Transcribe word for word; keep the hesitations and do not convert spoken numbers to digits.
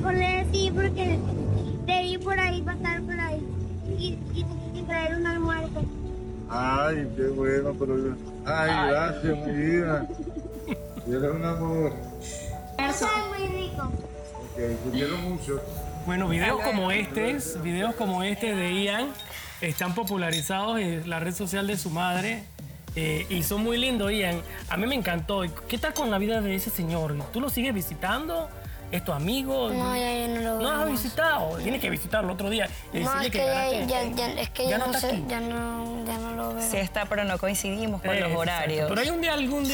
miércoles, sí, porque debí por ahí, pasar por ahí y, y, y traer un almuerzo. Ay, qué bueno, pero... Ay, Ay. gracias, mi vida. Eres un amor. Eso es muy rico. Ok, te quiero mucho. Bueno, videos como este, videos como este de Ian están popularizados en la red social de su madre eh, y son muy lindos, Ian. A mí me encantó. ¿Qué tal con la vida de ese señor? ¿Tú lo sigues visitando? ¿Es tu amigo? No, ya yo no lo veo. ¿No has más. visitado? Tienes que visitarlo otro día. y No, decirle es que, ganaste- ya, ya, ya- es que ya ya no no está sé, aquí. ya no, ya no lo veo. Sí está, pero no coincidimos con Eh, los exacto. horarios. Pero hay un día, algún día